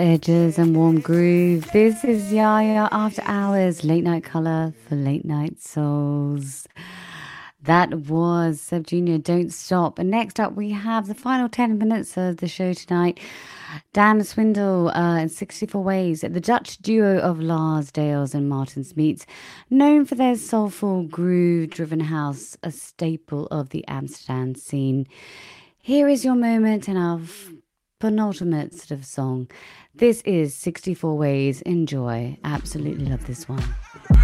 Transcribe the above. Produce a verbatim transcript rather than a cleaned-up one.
Edges and Warm Groove. This is Yaya After Hours, late night color for late night souls. That was Sub Junior, Don't Stop. And next up, we have the final ten minutes of the show tonight. Dan Swindle uh, in sixty-four Ways, the Dutch duo of Lars Dales and Martin Smeets, known for their soulful, groove driven house, a staple of the Amsterdam scene. Here is your moment in our f- penultimate sort of song. This is sixty-four Ways. Enjoy. Absolutely love this one.